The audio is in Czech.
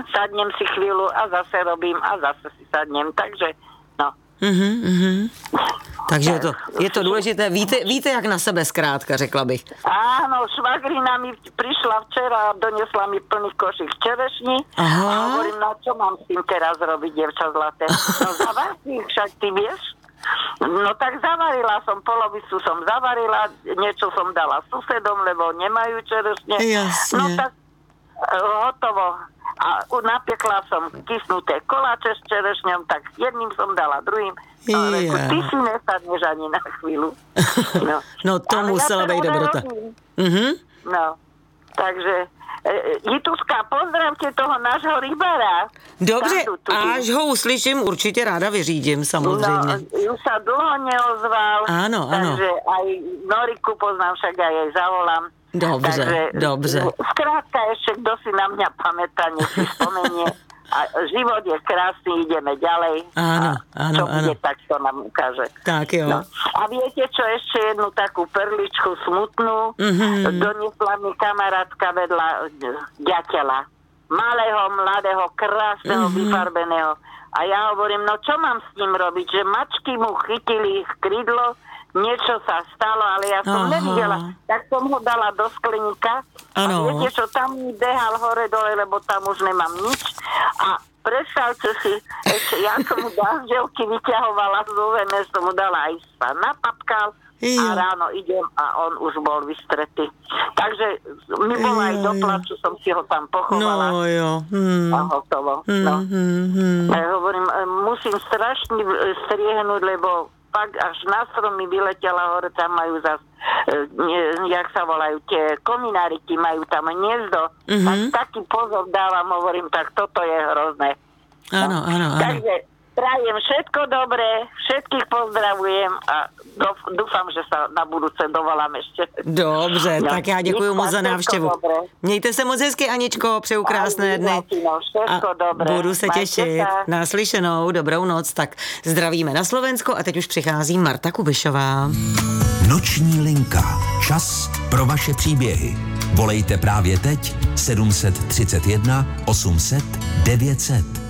sadnem si chvíľu a zase robím a zase si sadnem, takže no. Takže je to důležité. Víte, jak na sebe zkrátka, řekla bych. Áno, švagrina mi prišla včera a donesla mi plný košík čerešní. Aha. A hovorím, no čo mám s tým teraz robiť, dievča zlaté? No zavar si, však ty vieš? No tak zavarila som, polovicu som zavarila, niečo som dala susedom, lebo nemajú čerešne. Jasne. No tak hotovo. A napiekla som kysnuté koláče s čerešňom, tak jedným som dala, druhým. Ale ty si nesadneš ani na chvíľu. No to musela být dobrota. No, takže Jituška, pozdravte toho nášho rybára. Dobře, až ho uslyším, určitě ráda vyřídím, samozřejmě. No, už sa dlho neozval. Áno, áno. Takže aj Noriku poznám, však aj jej zavolám. Dobře. Skrátka ešte, kto si na mňa pamätá, nech si spomenie. A život je krásny, ideme ďalej. Áno. Bude, tak to nám ukáže. Tak jo. No. A viete čo, ešte jednu takú perličku smutnú. Doniesla mi kamarátka vedľa ďateľa. Malého, mladého, krásneho, vyfarbeného. A ja hovorím, no čo mám s ním robiť? Že mačky mu chytili krídlo, niečo sa stalo, ale ja som nevidela. Tak som ho dala do skleníka. A viete čo, tam mi behal hore-dole, lebo tam už nemám nič. A predstavte si, ešte ja som mu dažďovky vyťahovala z UVM, som mu dala aj sa napapkal a ráno idem a on už bol vystretý. Takže mi bolo aj do plaču, som si ho tam pochovala. No jo. A hotovo. Ja hovorím, musím strašne striehnúť, lebo pak až na stromy vyletela hore, tam majú zas, jak sa volajú, tie komináriky, majú tam hniezdo. Taký pozor dávam, hovorím, tak toto je hrozné. Áno. Takže prajem všetko dobré, všetkých pozdravujem a dúfam, že sa na budúce dovolám ešte. Dobře, tak já děkuji moc za návštěvu. Mějte se moc hezky, Aničko, přeju krásné dny. A budu se těšit. Naslyšenou, dobrou noc. Tak zdravíme na Slovensko a teď už přichází Marta Kubišová. Noční linka. Čas pro vaše příběhy. Volejte právě teď 731 800 900.